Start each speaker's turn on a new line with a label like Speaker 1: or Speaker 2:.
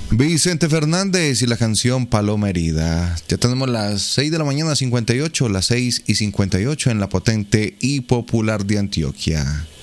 Speaker 1: Vicente Fernández y la canción Paloma Herida. Ya tenemos las 6 de la mañana 58, las 6:58 en la potente y popular de Antioquia.